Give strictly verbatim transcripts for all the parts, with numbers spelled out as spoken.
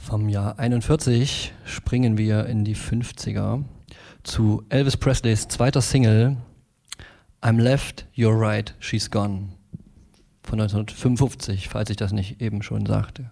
Vom Jahr einundvierzig springen wir in die fünfziger zu Elvis Presleys zweiter Single I'm Left, You're Right, She's Gone von neunzehnhundertfünfundfünfzig, falls ich das nicht eben schon sagte.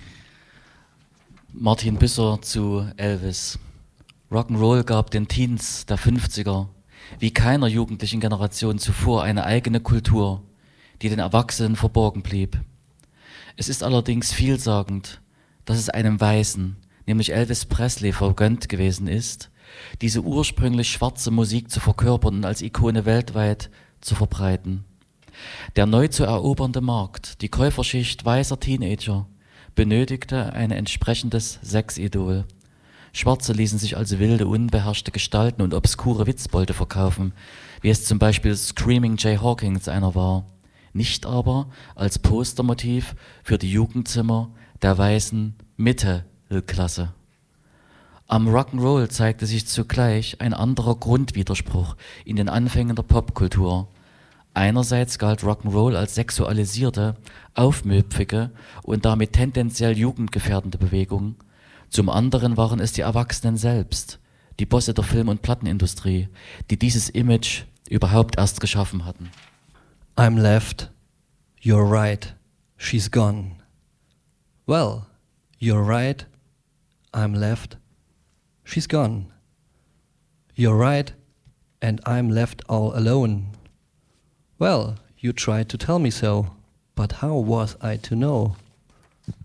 Martin Büsser zu Elvis. Rock'n'Roll gab den Teens der fünfziger wie keiner jugendlichen Generation zuvor eine eigene Kultur, die den Erwachsenen verborgen blieb. Es ist allerdings vielsagend, dass es einem Weißen, nämlich Elvis Presley, vergönnt gewesen ist, diese ursprünglich schwarze Musik zu verkörpern und als Ikone weltweit zu verbreiten. Der neu zu erobernde Markt, die Käuferschicht weißer Teenager, benötigte ein entsprechendes Sexidol. Schwarze ließen sich als wilde, unbeherrschte Gestalten und obskure Witzbolte verkaufen, wie es zum Beispiel Screaming Jay Hawkins einer war, nicht aber als Postermotiv für die Jugendzimmer der weißen Mittelklasse. Am Rock'n'Roll zeigte sich zugleich ein anderer Grundwiderspruch in den Anfängen der Popkultur. Einerseits galt Rock'n'Roll als sexualisierte, aufmüpfige und damit tendenziell jugendgefährdende Bewegung. Zum anderen waren es die Erwachsenen selbst, die Bosse der Film- und Plattenindustrie, die dieses Image überhaupt erst geschaffen hatten. I'm left, you're right, she's gone. Well, you're right, I'm left, she's gone. You're right, and I'm left all alone. Well, you tried to tell me so, but how was I to know?